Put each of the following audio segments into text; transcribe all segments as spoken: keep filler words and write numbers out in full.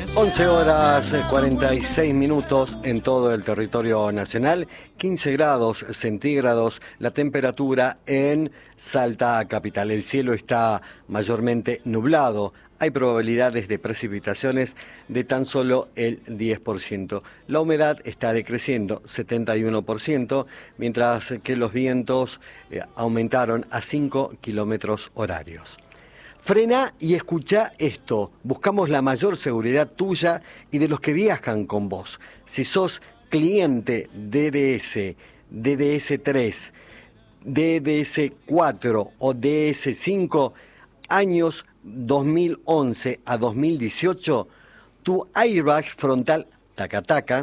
once horas cuarenta y seis minutos en todo el territorio nacional, quince grados centígrados la temperatura en Salta capital. El cielo está mayormente nublado, hay probabilidades de precipitaciones de tan solo el diez por ciento. La humedad está decreciendo, setenta y uno por ciento, mientras que los vientos eh, aumentaron a cinco kilómetros horarios. Frena y escucha esto. Buscamos la mayor seguridad tuya y de los que viajan con vos. Si sos cliente D D S, D D S tres, D D S cuatro o D S cinco, años dos mil once a dos mil dieciocho, tu airbag frontal taca-taca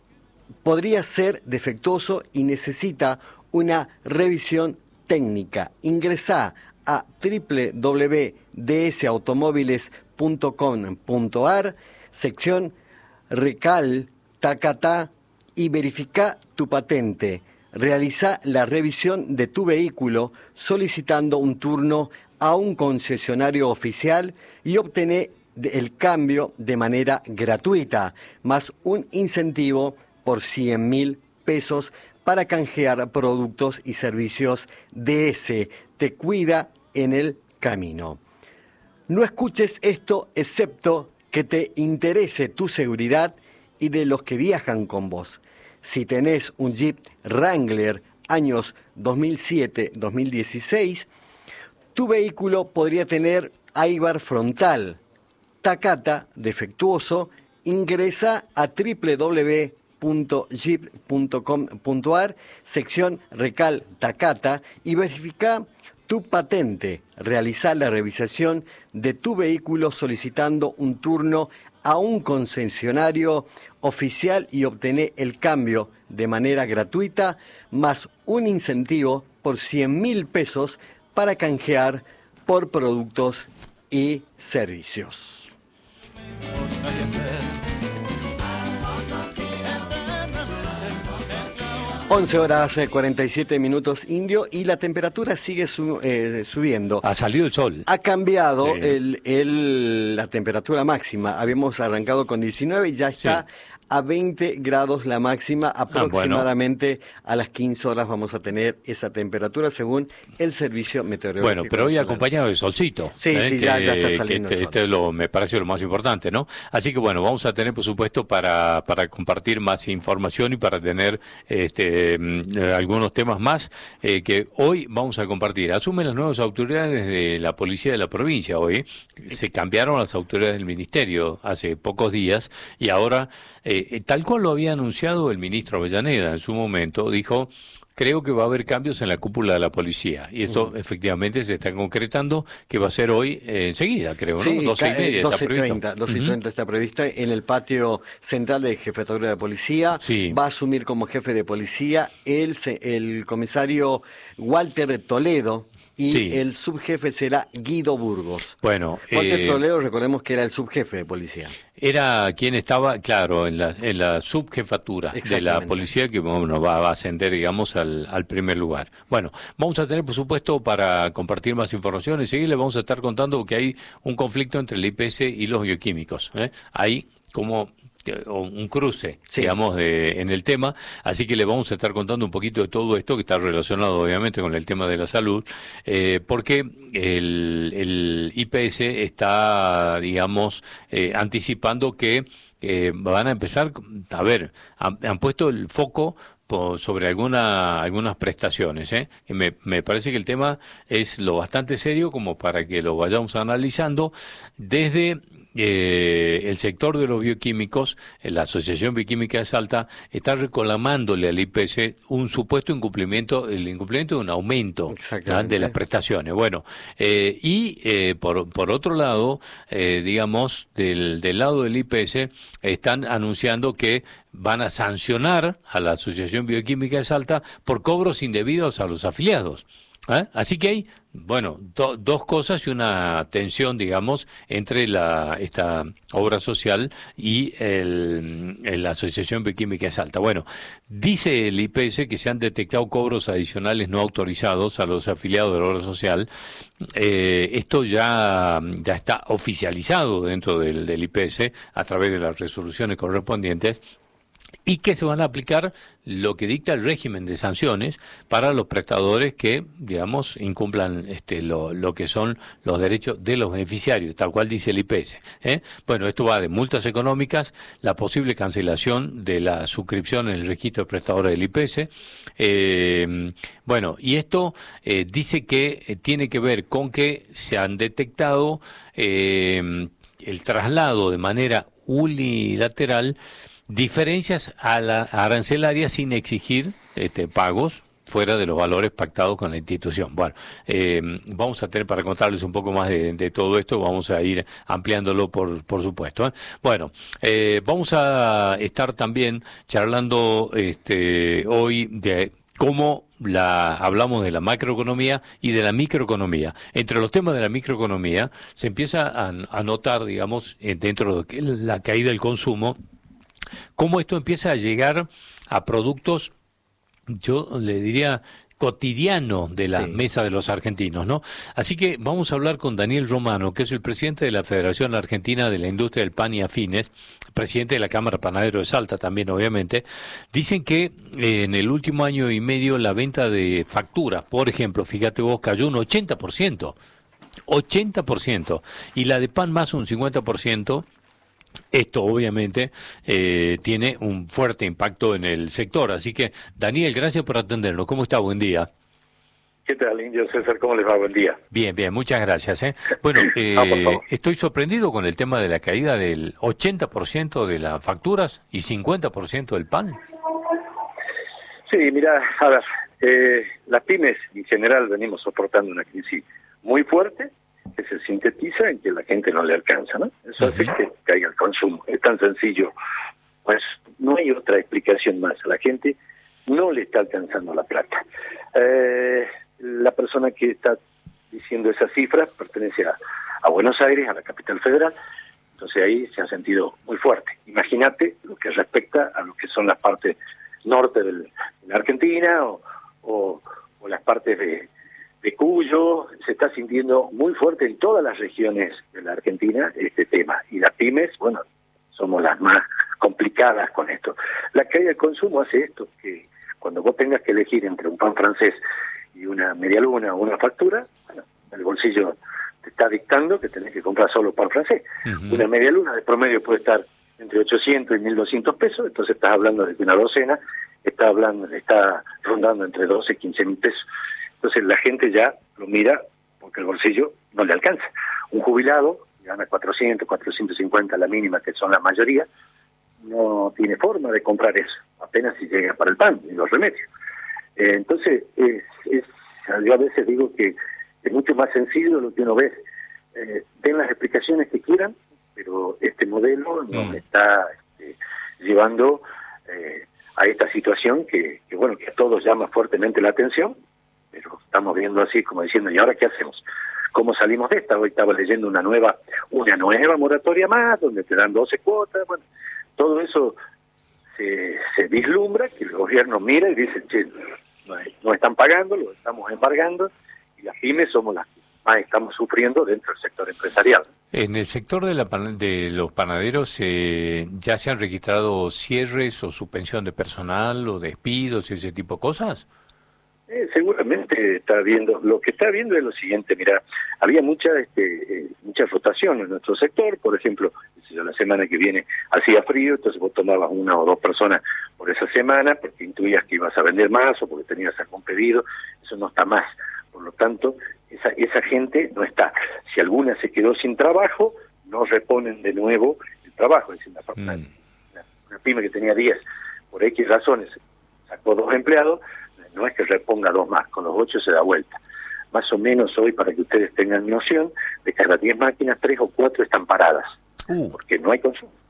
podría ser defectuoso y necesita una revisión técnica. Ingresá a doble u doble u doble u punto d s automóviles punto com punto a r, sección Recal Tacatá, y verifica tu patente. Realiza la revisión de tu vehículo solicitando un turno a un concesionario oficial y obtener el cambio de manera gratuita, más un incentivo por cien mil pesos para canjear productos y servicios D S. Te cuida en el camino. No escuches esto excepto que te interese tu seguridad y de los que viajan con vos. Si tenés un Jeep Wrangler años dos mil siete a dos mil dieciséis, tu vehículo podría tener airbag frontal Takata defectuoso. Ingresa a doble u doble u doble u punto jeep punto com punto a r, sección Recal Takata, y verifica tu patente. Realiza la revisación de tu vehículo solicitando un turno a un concesionario oficial y obtener el cambio de manera gratuita, más un incentivo por cien mil pesos para canjear por productos y servicios. once horas cuarenta y siete minutos indio, y la temperatura sigue su, eh, subiendo. Ha salido el sol. Ha cambiado sí. el, el, la temperatura máxima. Habíamos arrancado con diecinueve y ya está sí. a veinte grados la máxima. Aproximadamente ah, bueno. a las quince horas vamos a tener esa temperatura según el servicio meteorológico. Bueno, pero hoy acompañado de solcito. Sí, ¿eh? sí, que, ya, ya está saliendo que este, el sol. Este lo, me parece lo más importante, ¿no? Así que bueno, vamos a tener, por supuesto, para, para compartir más información y para tener este eh, algunos temas más eh, que hoy vamos a compartir. Asumen las nuevas autoridades de la policía de la provincia hoy. Se cambiaron las autoridades del ministerio hace pocos días y ahora, eh, tal cual lo había anunciado el ministro Avellaneda en su momento, dijo: creo que va a haber cambios en la cúpula de la policía. Y esto uh-huh. efectivamente se está concretando, que va a ser hoy eh, enseguida, creo, sí, ¿no? doce y media doce y treinta, doce y treinta uh-huh. está prevista en el patio central de Jefatura de Policía. Sí. Va a asumir como jefe de policía el, el comisario Walter Toledo. Y sí. el subjefe será Guido Burgos. Bueno, Walter eh, Toledo, recordemos que era el subjefe de policía. Era quien estaba, claro, en la, en la subjefatura de la policía, que bueno, va, va a ascender, digamos, al, al primer lugar. Bueno, vamos a tener, por supuesto, para compartir más información, y seguir les vamos a estar contando que hay un conflicto entre el I P S y los bioquímicos. ¿eh? Hay como o un cruce, sí. digamos, de, en el tema, así que le vamos a estar contando un poquito de todo esto que está relacionado obviamente con el tema de la salud, eh, porque el, el I P S está, digamos, eh, anticipando que eh, van a empezar, a ver, han, han puesto el foco sobre alguna, algunas prestaciones, ¿eh? Y me, me parece que el tema es lo bastante serio como para que lo vayamos analizando desde eh, el sector de los bioquímicos. La Asociación Bioquímica de Salta está reclamándole al I P S un supuesto incumplimiento, el incumplimiento de un aumento ¿no? de las prestaciones. Bueno, eh, y eh, por, por otro lado, eh, digamos, del, del lado del I P S están anunciando que van a sancionar a la Asociación Bioquímica de Salta por cobros indebidos a los afiliados. ¿Eh? Así que hay, bueno, do, dos cosas y una tensión, digamos, entre la esta obra social y el, el la Asociación Bioquímica de Salta. Bueno, dice el I P S que se han detectado cobros adicionales no autorizados a los afiliados de la obra social. Eh, esto ya, ya está oficializado dentro del, del I P S a través de las resoluciones correspondientes, y que se van a aplicar lo que dicta el régimen de sanciones para los prestadores que, digamos, incumplan este, lo, lo que son los derechos de los beneficiarios, tal cual dice el I P S. ¿eh? Bueno, esto va de multas económicas, la posible cancelación de la suscripción en el registro de prestadores del I P S. Eh, bueno, y esto eh, dice que eh, tiene que ver con que se han detectado eh, el traslado de manera unilateral diferencias a la arancelaria sin exigir este, pagos fuera de los valores pactados con la institución. Bueno, eh, vamos a tener para contarles un poco más de, de todo esto, vamos a ir ampliándolo por, por supuesto. ¿eh? Bueno, eh, vamos a estar también charlando este, hoy de cómo la, hablamos de la macroeconomía y de la microeconomía. Entre los temas de la microeconomía se empieza a, a notar, digamos, dentro de la caída del consumo, cómo esto empieza a llegar a productos, yo le diría, cotidianos de la sí. mesa de los argentinos, ¿no? Así que vamos a hablar con Daniel Romano, que es el presidente de la Federación Argentina de la Industria del Pan y Afines, presidente de la Cámara Panadero de Salta también, obviamente. Dicen que eh, en el último año y medio la venta de facturas, por ejemplo, fíjate vos, cayó un ochenta por ciento, ochenta por ciento, y la de pan más un cincuenta por ciento. Esto obviamente eh, tiene un fuerte impacto en el sector. Así que, Daniel, gracias por atendernos. ¿Cómo está? Buen día. ¿Qué tal, Indio César? ¿Cómo les va? Buen día. Bien, bien, muchas gracias. ¿eh? Bueno, eh, no, estoy sorprendido con el tema de la caída del ochenta por ciento de las facturas y cincuenta por ciento del pan. Sí, mira, a ver, eh, las pymes en general venimos soportando una crisis muy fuerte, que se sintetiza en que la gente no le alcanza, ¿no? Eso uh-huh. hace que caiga el consumo. Es tan sencillo. Pues no hay otra explicación más. A la gente no le está alcanzando la plata. Eh, la persona que está diciendo esas cifras pertenece a, a Buenos Aires, a la capital federal. Entonces ahí se ha sentido muy fuerte. Imagínate lo que respecta a lo que son las partes norte del, de la Argentina o, o, o las partes de de Cuyo. Se está sintiendo muy fuerte en todas las regiones de la Argentina este tema. Y las pymes, bueno, somos las más complicadas con esto. La caída del consumo hace esto, que cuando vos tengas que elegir entre un pan francés y una media luna o una factura, bueno, el bolsillo te está dictando que tenés que comprar solo pan francés. Uh-huh. Una media luna de promedio puede estar entre ochocientos y mil doscientos pesos, entonces estás hablando de que una docena está hablando está rondando entre doce y quince mil pesos. Entonces la gente ya lo mira porque el bolsillo no le alcanza. Un jubilado gana cuatrocientos, cuatrocientos cincuenta la mínima, que son la mayoría, no tiene forma de comprar eso, apenas si llega para el pan y los remedios. Eh, entonces, es, es, yo a veces digo que es mucho más sencillo lo que uno ve. Eh, den las explicaciones que quieran, pero este modelo nos mm. está este, llevando eh, a esta situación que, que, bueno, que a todos llama fuertemente la atención. Pero estamos viendo así como diciendo, ¿y ahora qué hacemos? ¿Cómo salimos de esta? Hoy estaba leyendo una nueva una nueva moratoria más, donde te dan doce cuotas. Bueno, todo eso se, se vislumbra, que el gobierno mira y dice, che, no, no están pagando, lo estamos embargando, y las pymes somos las que más estamos sufriendo dentro del sector empresarial. En el sector de, la, de los panaderos, eh, ¿ya se han registrado cierres o suspensión de personal o despidos y ese tipo de cosas? Eh, seguramente está viendo, lo que está viendo es lo siguiente, mira, había mucha este, eh, mucha rotación en nuestro sector. Por ejemplo, la semana que viene hacía frío, entonces vos tomabas una o dos personas por esa semana porque intuías que ibas a vender más o porque tenías algún pedido. Eso no está más, por lo tanto, esa, esa gente no está. Si alguna se quedó sin trabajo, no reponen de nuevo el trabajo. Es decir, una, mm. una, una pyme que tenía diez, por X razones, sacó dos empleados, no es que reponga dos más, con los ocho se da vuelta. Más o menos hoy, para que ustedes tengan noción, de cada diez máquinas, tres o cuatro están paradas, uh. porque no hay consumo.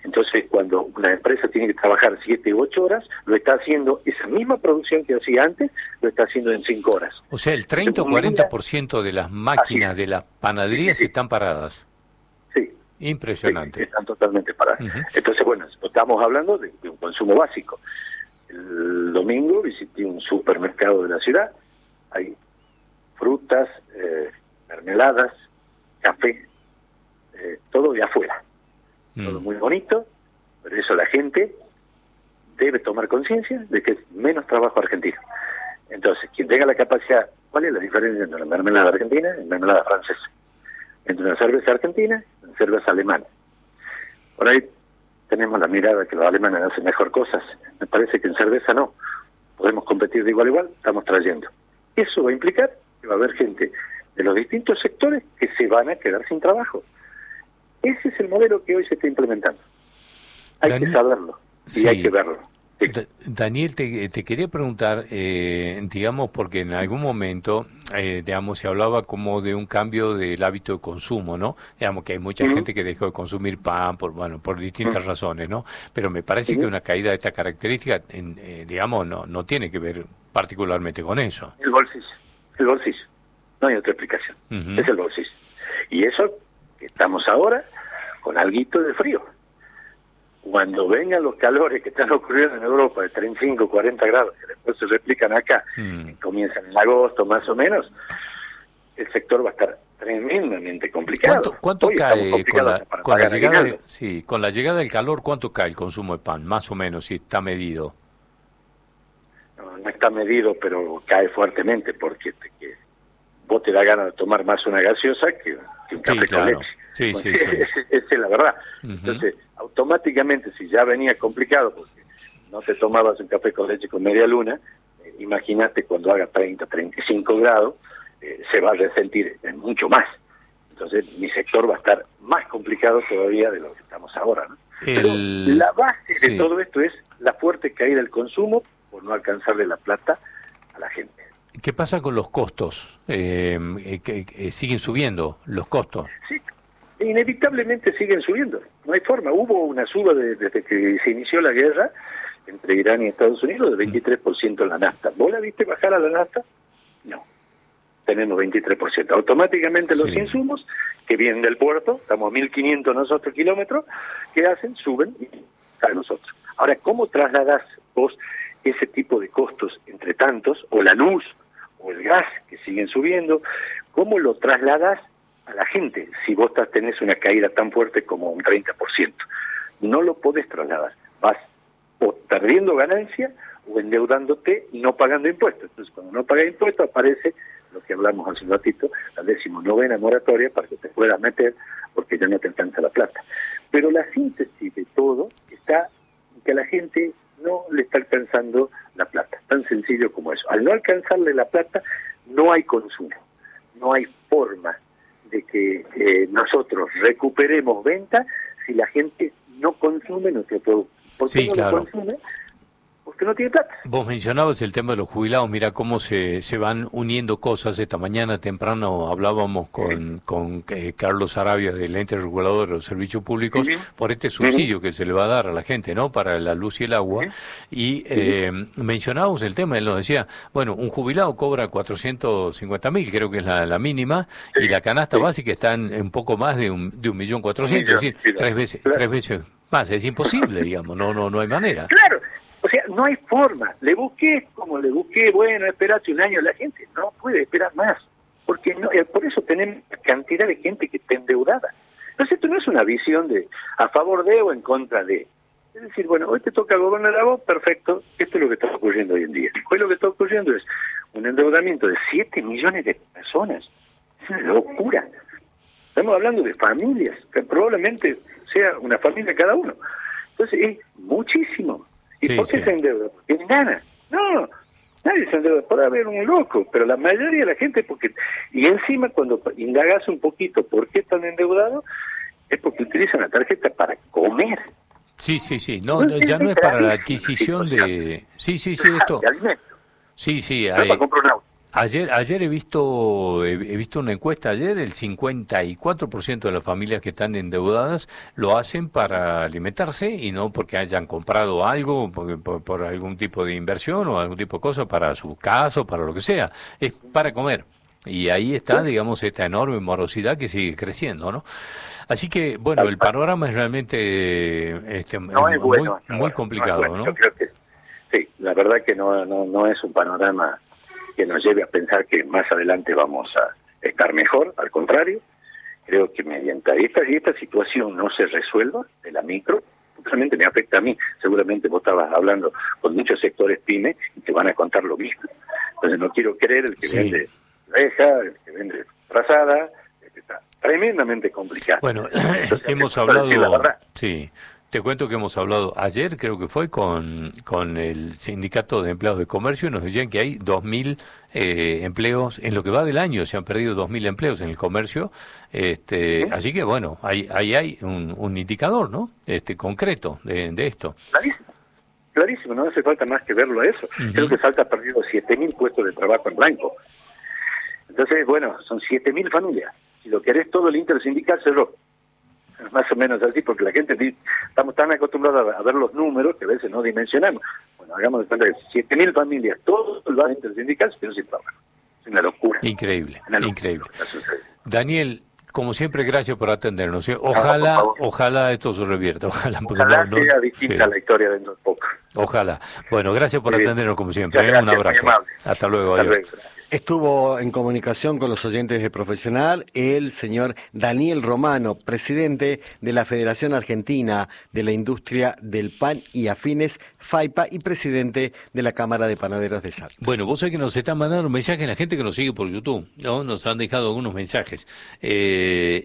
Entonces, cuando una empresa tiene que trabajar siete u ocho horas, lo está haciendo, esa misma producción que hacía antes, lo está haciendo en cinco horas. O sea, el treinta o cuarenta por ciento de las máquinas de las panaderías sí, sí, sí. están paradas. Sí. Impresionante. Sí, están totalmente paradas. Uh-huh. Entonces, bueno, estamos hablando de, de un consumo básico. El domingo visité un supermercado de la ciudad, hay frutas, eh, mermeladas, café, eh, todo de afuera. Mm. Todo muy bonito, pero eso la gente debe tomar conciencia de que es menos trabajo argentino. Entonces, quien tenga la capacidad, ¿cuál es la diferencia entre la mermelada argentina y la mermelada francesa? Entre una cerveza argentina y una cerveza alemana. Por ahí tenemos la mirada que los alemanes hacen mejor cosas. Me parece que en cerveza no. Podemos competir de igual a igual, estamos trayendo. Eso va a implicar que va a haber gente de los distintos sectores que se van a quedar sin trabajo. Ese es el modelo que hoy se está implementando. Hay Daniel, que saberlo y sí, hay que verlo. Sí. Daniel, te, te quería preguntar, eh, digamos, porque en algún momento, eh, digamos, se hablaba como de un cambio del hábito de consumo, ¿no? Digamos que hay mucha uh-huh. gente que dejó de consumir pan por, bueno, por distintas uh-huh. razones, ¿no? Pero me parece uh-huh. que una caída de esta característica, en, eh, digamos, no, no tiene que ver particularmente con eso. El bolsillo, el bolsillo. No hay otra explicación. Uh-huh. Es el bolsillo. Y eso que estamos ahora con alguito de frío. Cuando vengan los calores que están ocurriendo en Europa de treinta y cinco, cuarenta grados, que después se replican acá, mm. que comienzan en agosto más o menos, el sector va a estar tremendamente complicado. ¿Cuánto, cuánto cae con la, con, la llegada de, sí, con la llegada del calor? ¿Cuánto cae el consumo de pan? Más o menos, si está medido. No, no está medido, pero cae fuertemente porque te, que vos te da ganas de tomar más una gaseosa que, que un café sí, claro. con leche. Sí, sí, sí. Esa es la verdad. Uh-huh. Entonces, automáticamente, si ya venía complicado, porque no te tomabas un café con leche con media luna, eh, imagínate cuando haga treinta, treinta y cinco grados, eh, se va a resentir eh, mucho más. Entonces, mi sector va a estar más complicado todavía de lo que estamos ahora, ¿no? El... Pero la base de sí. todo esto es la fuerte caída del consumo por no alcanzarle la plata a la gente. ¿Qué pasa con los costos? Eh, eh, que, que siguen subiendo los costos. Sí. Inevitablemente siguen subiendo, no hay forma. Hubo una suba de, desde que se inició la guerra entre Irán y Estados Unidos de veintitrés por ciento en la nafta. ¿Vos la viste bajar a la nafta? No, tenemos veintitrés por ciento. Automáticamente los sí. insumos que vienen del puerto, estamos a mil quinientos nosotros kilómetros, ¿qué hacen? Suben y a nosotros. Ahora, ¿cómo trasladás vos ese tipo de costos entre tantos, o la luz, o el gas, que siguen subiendo? ¿Cómo lo trasladás a la gente si vos tenés una caída tan fuerte como un treinta por ciento? No lo podés trasladar. Vas o perdiendo ganancia o endeudándote y no pagando impuestos. Entonces, cuando no pagas impuestos, aparece lo que hablamos hace un ratito, la decimonovena moratoria para que te puedas meter porque ya no te alcanza la plata. Pero la síntesis de todo está en que a la gente no le está alcanzando la plata. Tan sencillo como eso. Al no alcanzarle la plata, no hay consumo. No hay forma de que eh, nosotros recuperemos venta si la gente no consume nuestro producto. ¿Por qué sí, no claro. lo consume? Porque no tiene plata. Vos mencionabas el tema de los jubilados, mira cómo se, se van uniendo cosas. Esta mañana temprano hablábamos con, sí. con eh, Carlos Arabia del ente regulador de los servicios públicos sí. por este subsidio sí. que se le va a dar a la gente, ¿no? Para la luz y el agua. Sí. Y eh, sí. mencionábamos el tema, él nos decía, bueno, un jubilado cobra cuatrocientos cincuenta mil, creo que es la, la mínima, sí. y la canasta sí. básica está en un poco más de un, de un millón cuatrocientos, es decir, sí, tres veces, claro. tres veces más. Es imposible, digamos, no, no, no hay manera. Claro. O sea, no hay forma. Le busqué como le busqué, bueno, esperaste un año. La gente no puede esperar más. Porque no, por eso tenemos cantidad de gente que está endeudada. Entonces, esto no es una visión de a favor de o en contra de. Es decir, bueno, hoy te toca gobernar a vos, perfecto. Esto es lo que está ocurriendo hoy en día. Hoy lo que está ocurriendo es un endeudamiento de siete millones de personas. Es una locura. Estamos hablando de familias, que probablemente sea una familia cada uno. Entonces, es muchísimo. ¿Y sí, por qué sí. se endeuda? Porque tienen ganas. No, nadie se endeuda. Puede haber un loco, pero la mayoría de la gente, porque y encima cuando indagas un poquito por qué están endeudados, es porque utilizan la tarjeta para comer. Sí, sí, sí. No, no ya no es para la adquisición de... Sí, sí, sí, esto... De alimentos. Sí, sí. No hay... para comprar un auto. Ayer, ayer he visto, he, he visto una encuesta ayer, el cincuenta y cuatro por ciento de las familias que están endeudadas lo hacen para alimentarse y no porque hayan comprado algo, por, por, por algún tipo de inversión o algún tipo de cosa para su casa o para lo que sea, es para comer. Y ahí está, digamos, esta enorme morosidad que sigue creciendo, ¿no? Así que, bueno, el panorama es realmente este, no es muy, bueno, muy no, complicado, no, es bueno. ¿no? Yo creo que sí, la verdad que no, no, no es un panorama que nos lleve a pensar que más adelante vamos a estar mejor, al contrario, creo que mediante esta, esta situación no se resuelva de la micro, realmente me afecta a mí, seguramente vos estabas hablando con muchos sectores pyme y te van a contar lo mismo, entonces no quiero creer el que sí. vende reja, el que vende frazada, está tremendamente complicado. Bueno, entonces, hemos hablado, sí. Te cuento que hemos hablado ayer, creo que fue, con, con el Sindicato de Empleados de Comercio y nos decían que hay dos mil eh, empleos, en lo que va del año se han perdido dos mil empleos en el comercio, este, ¿sí? Así que bueno, ahí, ahí hay un, un indicador, ¿no? Este, concreto de, de esto. Clarísimo, clarísimo, no hace falta más que verlo a eso. Uh-huh. Creo que Salta ha perdido siete mil puestos de trabajo en blanco. Entonces, bueno, son siete mil familias. Si lo querés todo el intersindical, cerró. Más o menos así, porque la gente estamos tan acostumbrados a ver los números que a veces no dimensionamos. Bueno, hagamos de cuenta que siete mil familias, todos los intersindicales, pero sin trabajo. Es una locura. Increíble, una locura. Increíble. Daniel, como siempre, gracias por atendernos. ¿eh? Ojalá, no, ojalá esto se revierta. Ojalá, porque ojalá no, sea no, distinta sí. la historia dentro de poco. Ojalá. Bueno, gracias por sí. atendernos como siempre. Gracias, Un abrazo. Hasta luego. Hasta adiós. Luego. Estuvo en comunicación con los oyentes de Profesional el señor Daniel Romano, presidente de la Federación Argentina de la Industria del Pan y Afines, FAIPA, y presidente de la Cámara de Panaderos de Salta. Bueno, vos sabés que nos están mandando mensajes la gente que nos sigue por YouTube, ¿no? Nos han dejado algunos mensajes. Eh,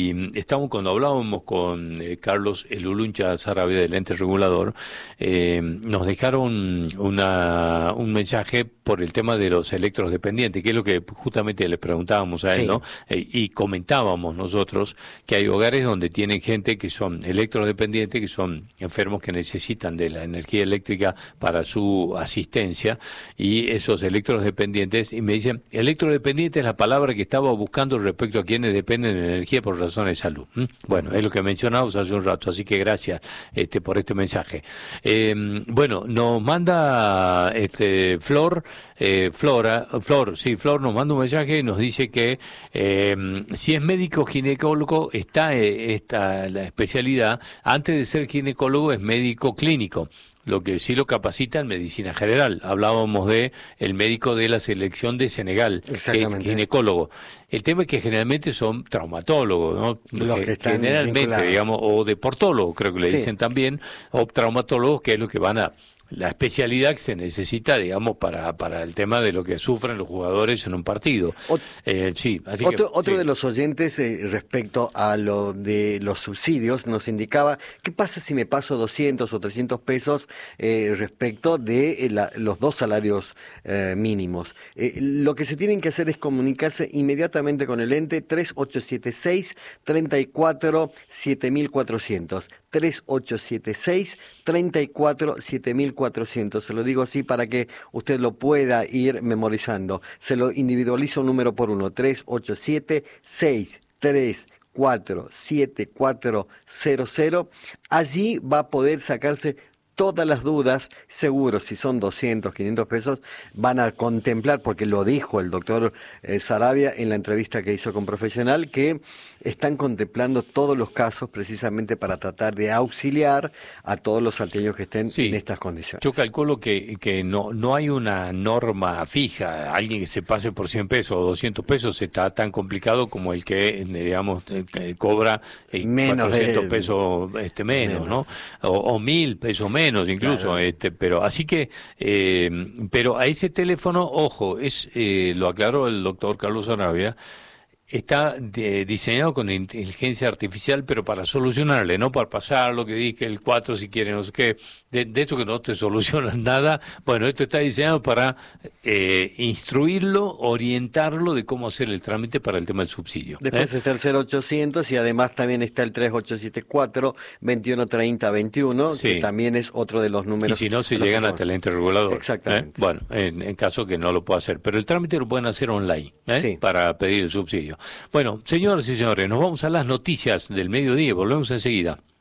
y estamos cuando hablábamos con eh, Carlos Eluluncha Sarabia del ente regulador, eh, nos dejaron una, un mensaje por el tema de los electrodependientes, que es lo que justamente le preguntábamos a él, sí. ¿no? Eh, y comentábamos nosotros que hay hogares donde tienen gente que son electrodependientes, que son enfermos que necesitan de la energía eléctrica para su asistencia, y esos electrodependientes, y me dicen, electrodependiente es la palabra que estaba buscando respecto a quienes dependen de energía por razones de salud. ¿Mm? Bueno, es lo que mencionamos hace un rato, así que gracias este, por este mensaje. Eh, bueno, nos manda este Flor, Eh, Flora, Flor, sí, Flor nos manda un mensaje y nos dice que eh, si es médico ginecólogo, está eh, esta, la especialidad, antes de ser ginecólogo es médico clínico, lo que sí lo capacita en medicina general. Hablábamos de el médico de la selección de Senegal, que es ginecólogo. El tema es que generalmente son traumatólogos, ¿no? Los que están generalmente, vinculados. digamos, o deportólogos, creo que le sí. dicen también, o traumatólogos, que es lo que van a la especialidad que se necesita, digamos, para para el tema de lo que sufren los jugadores en un partido. Ot eh, sí, así otro que, otro sí. de los oyentes eh, respecto a lo de los subsidios nos indicaba, ¿qué pasa si me paso doscientos o trescientos pesos eh, respecto de eh, la, los dos salarios eh, mínimos? Eh, lo que se tienen que hacer es comunicarse inmediatamente con el ente tres ocho siete seis, tres cuatro, siete cuatrocientos. tres ocho siete seis, tres cuatro, siete cuatrocientos. Se lo digo así para que usted lo pueda ir memorizando. Se lo individualizo número por uno. tres ocho siete seis, tres cuatro, siete cuatro cero cero. Allí va a poder sacarse todas las dudas, seguro, si son doscientos, quinientos pesos, van a contemplar, porque lo dijo el doctor eh, Sarabia en la entrevista que hizo con Profesional, que están contemplando todos los casos precisamente para tratar de auxiliar a todos los salteños que estén sí, en estas condiciones. Yo calculo que, que no, no hay una norma fija, alguien que se pase por cien pesos o doscientos pesos está tan complicado como el que, digamos, que cobra eh, menos cuatrocientos de, pesos este, menos, menos, ¿no? O, o mil pesos menos. Menos incluso, claro. este, pero así que, eh, pero a ese teléfono, ojo, es eh, lo aclaró el doctor Carlos Sarabia, está de, diseñado con inteligencia artificial, pero para solucionarle, no para pasar lo que dije, el cuatro si quieren, no sé qué, de, de eso que no te solucionan nada. Bueno, esto está diseñado para eh, instruirlo, orientarlo de cómo hacer el trámite para el tema del subsidio. Después ¿eh? está el cero ochocientos y además también está el tres ocho siete cuatro, veintiuno treinta veintiuno, sí. que también es otro de los números. Y si no, se llegan hasta el ente regulador. Exactamente. ¿eh? Bueno, en, en caso que no lo pueda hacer. Pero el trámite lo pueden hacer online ¿eh? sí. para pedir el subsidio. Bueno, señoras y señores, nos vamos a las noticias del mediodía. Volvemos enseguida.